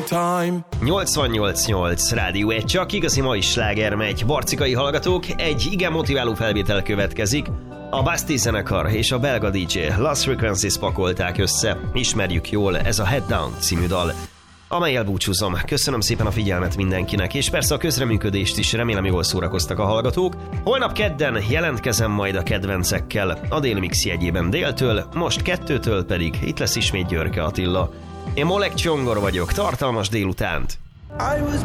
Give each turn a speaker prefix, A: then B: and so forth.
A: time.
B: 88.8 Rádió 1, csak igazi mai sláger megy. Barcikai hallgatók, egy igen motiváló felvétel következik. A Basti zenekar és a belga DJ Lost Frequencies pakolták össze. Ismerjük jól, ez a Head Down című dal, amelyel búcsúzom. Köszönöm szépen a figyelmet mindenkinek, és persze a közreműködést is, remélem jól szórakoztak a hallgatók. Holnap kedden jelentkezem majd a kedvencekkel, a Déli Mix jegyében déltől, most 2-től pedig itt lesz ismét Györke Attila. Én Molek Csongor vagyok, tartalmas délutánt!
A: I was